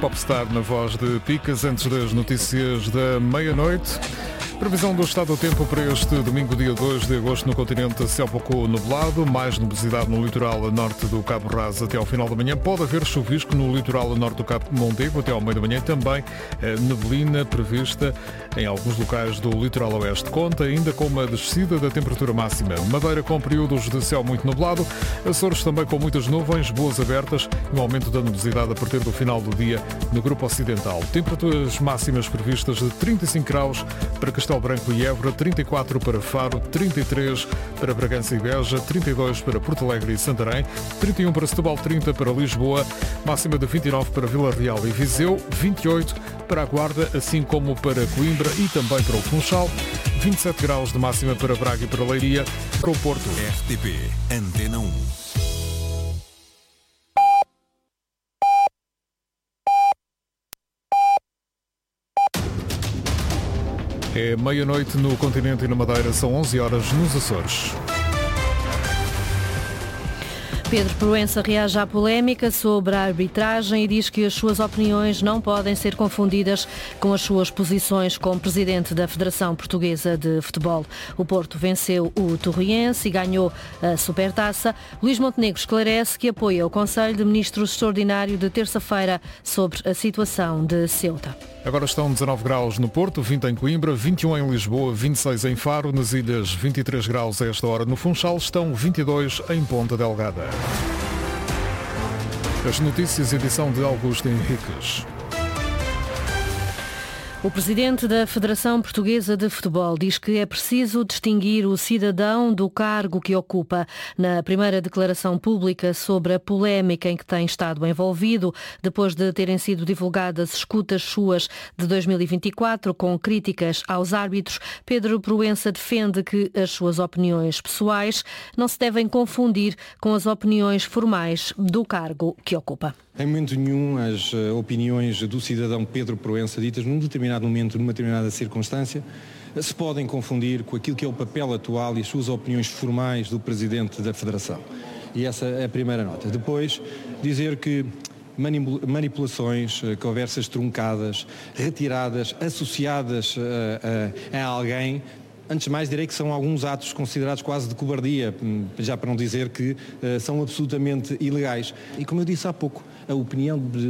Popstar na voz de Picas, antes das notícias da meia-noite. Previsão do estado do tempo para este domingo, dia 2 de agosto, no continente, céu pouco nublado, mais nubosidade no litoral norte do Cabo Raz até ao final da manhã. Pode haver chuvisco no litoral norte do Cabo Mondego até ao meio da manhã. Também neblina prevista em alguns locais do litoral oeste. Conta ainda com uma descida da temperatura máxima. Madeira com períodos de céu muito nublado. Açores também com muitas nuvens, boas abertas e um aumento da nubosidade a partir do final do dia no grupo ocidental. Temperaturas máximas previstas de 35 graus para Castelo Branco e Évora, 34 para Faro, 33 para Bragança e Beja, 32 para Porto Alegre e Santarém, 31 para Setúbal, 30 para Lisboa, máxima de 29 para Vila Real e Viseu, 28 para a Guarda, assim como para Coimbra e também para o Funchal, 27 graus de máxima para Braga e para Leiria, para o Porto. RTP Antena 1. É meia-noite no continente e na Madeira, são 11 horas nos Açores. Pedro Proença reage à polémica sobre a arbitragem e diz que as suas opiniões não podem ser confundidas com as suas posições como presidente da Federação Portuguesa de Futebol. O Porto venceu o Torriense e ganhou a Supertaça. Luís Montenegro esclarece que apoia o Conselho de Ministros Extraordinário de terça-feira sobre a situação de Ceuta. Agora estão 19 graus no Porto, 20 em Coimbra, 21 em Lisboa, 26 em Faro, nas ilhas 23 graus a esta hora no Funchal, estão 22 em Ponta Delgada. As notícias, edição de Augusto Henriques. O presidente da Federação Portuguesa de Futebol diz que é preciso distinguir o cidadão do cargo que ocupa. Na primeira declaração pública sobre a polémica em que tem estado envolvido, depois de terem sido divulgadas escutas suas de 2024 com críticas aos árbitros, Pedro Proença defende que as suas opiniões pessoais não se devem confundir com as opiniões formais do cargo que ocupa. Em momento nenhum, as opiniões do cidadão Pedro Proença, ditas num determinado momento, numa determinada circunstância, se podem confundir com aquilo que é o papel atual e as suas opiniões formais do Presidente da Federação. E essa é a primeira nota. Depois, dizer que manipulações, conversas truncadas, retiradas, associadas a alguém, antes de mais direi que são alguns atos considerados quase de cobardia, já para não dizer que são absolutamente ilegais. E como eu disse há pouco, a opinião